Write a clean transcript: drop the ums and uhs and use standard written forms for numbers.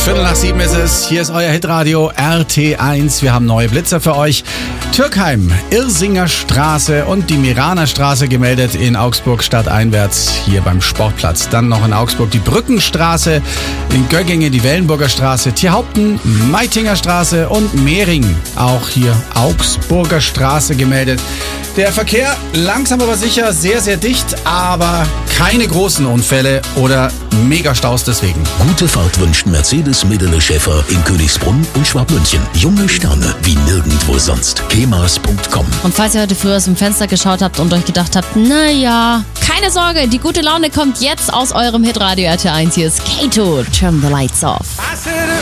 7:15 ist es. Hier ist euer Hitradio RT1. Wir haben neue Blitzer für euch. Türkheim, Irsinger Straße und die Miraner Straße gemeldet in Augsburg stadteinwärts hier beim Sportplatz. Dann noch in Augsburg die Brückenstraße, in Göggingen die Wellenburger Straße, Tierhaupten, Meitinger Straße und Mehring. Auch hier Augsburger Straße gemeldet. Der Verkehr langsam aber sicher, sehr, sehr dicht, aber keine großen Unfälle oder Megastaus deswegen. Gute Fahrt wünscht Mercedes Medele Schäfer in Königsbrunn und Schwabmünchen. Junge Sterne wie nirgendwo sonst. kemas.com. Und falls ihr heute früh aus dem Fenster geschaut habt und euch gedacht habt, naja, keine Sorge, die gute Laune kommt jetzt aus eurem Hitradio RT1. Hier ist Kato, Turn the Lights Off.